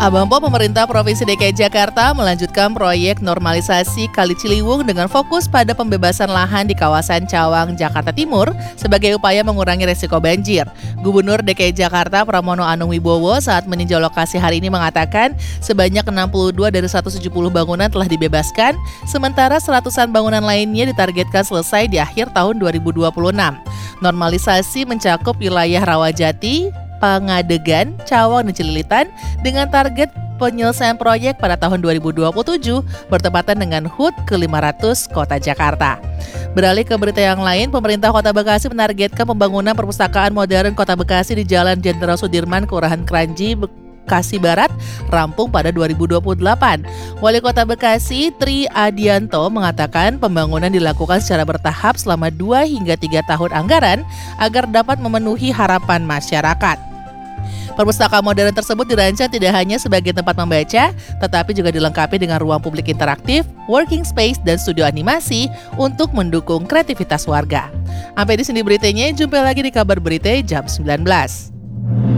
Abang Po, pemerintah Provinsi DKI Jakarta melanjutkan proyek normalisasi Kali Ciliwung dengan fokus pada pembebasan lahan di kawasan Cawang, Jakarta Timur sebagai upaya mengurangi resiko banjir. Gubernur DKI Jakarta Pramono Anung Wibowo saat meninjau lokasi hari ini mengatakan sebanyak 62 dari 170 bangunan telah dibebaskan, sementara seratusan bangunan lainnya ditargetkan selesai di akhir tahun 2026. Normalisasi mencakup wilayah Rawajati, Pangadegan, Cawang, dan Cililitan dengan target penyelesaian proyek pada tahun 2027 bertepatan dengan HUT ke-500 Kota Jakarta. Beralih ke berita yang lain, pemerintah Kota Bekasi menargetkan pembangunan perpustakaan modern Kota Bekasi di Jalan Jenderal Sudirman, Kelurahan Kranji, Bekasi Barat rampung pada 2028. Wali Kota Bekasi, Tri Adianto, mengatakan pembangunan dilakukan secara bertahap selama 2 hingga 3 tahun anggaran agar dapat memenuhi harapan masyarakat. Perpustakaan modern tersebut dirancang tidak hanya sebagai tempat membaca, tetapi juga dilengkapi dengan ruang publik interaktif, working space, dan studio animasi untuk mendukung kreativitas warga. Sampai di sini beritanya, jumpa lagi di kabar berita jam 19.